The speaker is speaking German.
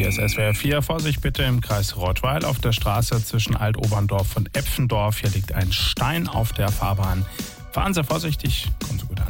Hier ist SWR 4. Vorsicht bitte im Kreis Rottweil auf der Straße zwischen Altoberndorf und Epfendorf. Hier liegt ein Stein auf der Fahrbahn. Fahren Sie vorsichtig, kommen Sie